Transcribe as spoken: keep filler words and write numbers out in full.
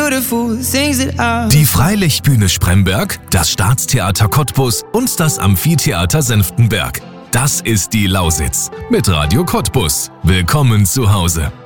beautiful things that I... Die Freilichtbühne Spremberg, das Staatstheater Cottbus und das Amphitheater Senftenberg. Das ist die Lausitz mit Radio Cottbus. Willkommen zu Hause.